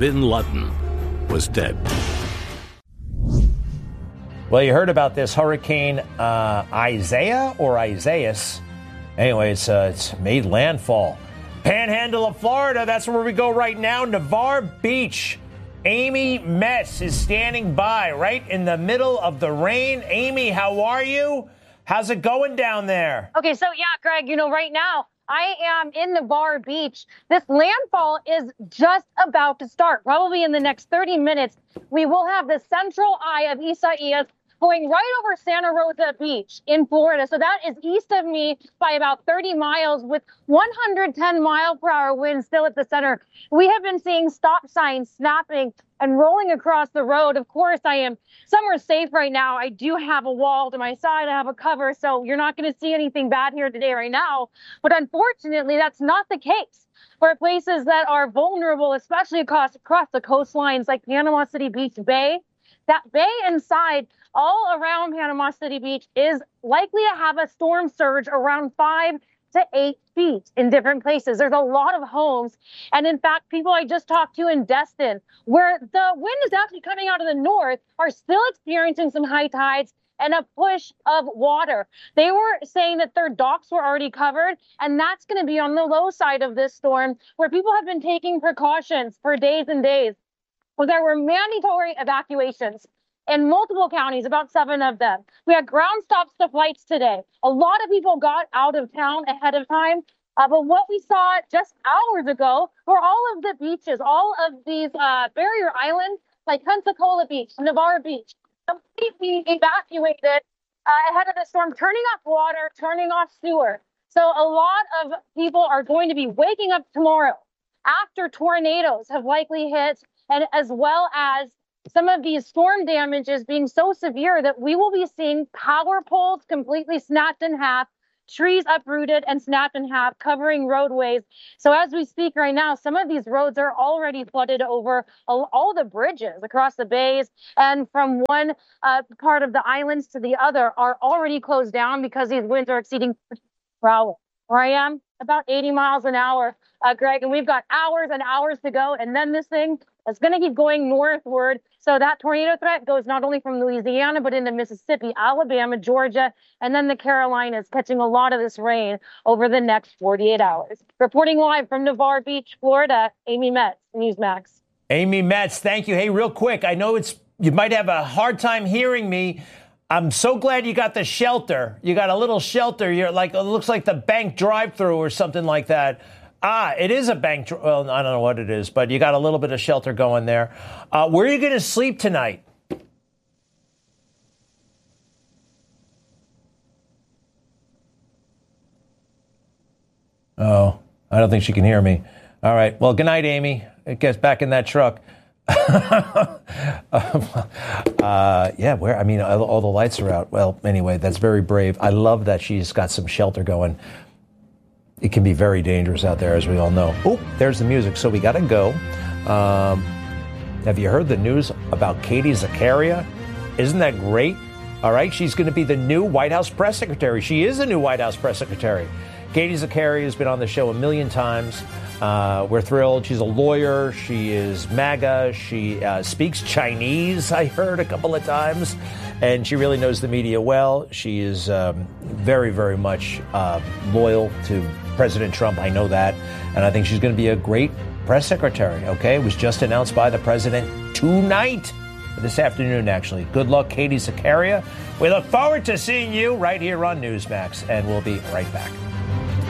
bin Laden was dead. Well, you heard about this hurricane Isaiah or Isaias. Anyway, it's made landfall. Panhandle of Florida, that's where we go right now. Navarre Beach. Amy Metz is standing by right in the middle of the rain. Amy, how are you? How's it going down there? Okay, so yeah, Greg, right now I am in Navarre Beach. This landfall is just about to start. Probably in the next 30 minutes, we will have the central eye of Isaias going right over Santa Rosa Beach in Florida. So that is east of me by about 30 miles with 110-mile-per-hour winds still at the center. We have been seeing stop signs snapping and rolling across the road. Of course, I am somewhere safe right now. I do have a wall to my side. I have a cover, so you're not going to see anything bad here today right now. But unfortunately, that's not the case for places that are vulnerable, especially across the coastlines like Panama City Beach Bay. That bay inside all around Panama City Beach is likely to have a storm surge around 5 to 8 feet in different places. There's a lot of homes. And in fact, people I just talked to in Destin, where the wind is actually coming out of the north, are still experiencing some high tides and a push of water. They were saying that their docks were already covered, and that's going to be on the low side of this storm, where people have been taking precautions for days and days. Well, there were mandatory evacuations in multiple counties, about 7 of them. We had ground stops to flights today. A lot of people got out of town ahead of time. But what we saw just hours ago were all of the beaches, all of these barrier islands like Pensacola Beach, Navarre Beach, completely evacuated ahead of the storm, turning off water, turning off sewer. So a lot of people are going to be waking up tomorrow after tornadoes have likely hit, and as well as some of these storm damages being so severe that we will be seeing power poles completely snapped in half, trees uprooted and snapped in half, covering roadways. So as we speak right now, some of these roads are already flooded over, all the bridges across the bays, and from one part of the islands to the other are already closed down because these winds are exceeding per hour. Where I am, about 80 miles an hour, Greg, and we've got hours and hours to go, and then this thing is going to keep going northward. So that tornado threat goes not only from Louisiana, but into Mississippi, Alabama, Georgia, and then the Carolinas, catching a lot of this rain over the next 48 hours. Reporting live from Navarre Beach, Florida, Amy Metz, Newsmax. Amy Metz, thank you. Hey, real quick, I know you might have a hard time hearing me. I'm so glad you got the shelter. You got a little shelter. You're like, it looks like the bank drive-through or something like that. It is a bank. Well, I don't know what it is, but you got a little bit of shelter going there. Where are you going to sleep tonight? Oh, I don't think she can hear me. All right. Well, good night, Amy. It gets back in that truck. Yeah, where? I mean, all the lights are out. Well, anyway, that's very brave. I love that she's got some shelter going. It can be very dangerous out there, as we all know. Oh, there's the music. So we got to go. Have you heard the news about Katie Zakaria? Isn't that great? All right, she's going to be the new White House press secretary. She is the new White House press secretary. Katie Zakaria has been on the show a million times. We're thrilled. She's a lawyer. She is MAGA. She speaks Chinese, I heard a couple of times. And she really knows the media well. She is very, very much loyal to President Trump. I know that. And I think she's going to be a great press secretary. Okay. It was just announced by the president tonight, this afternoon, actually. Good luck, Katie Zakaria. We look forward to seeing you right here on Newsmax. And we'll be right back.